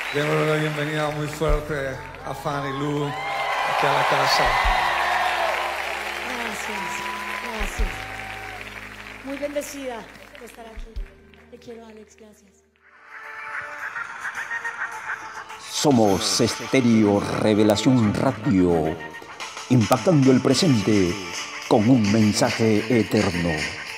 Démosle la bienvenida muy fuerte a Fanny Lu aquí a la casa. Gracias. Muy bendecida de estar aquí. Te quiero, Alex, gracias. Somos Estéreo Revelación Radio, impactando el presente con un mensaje eterno.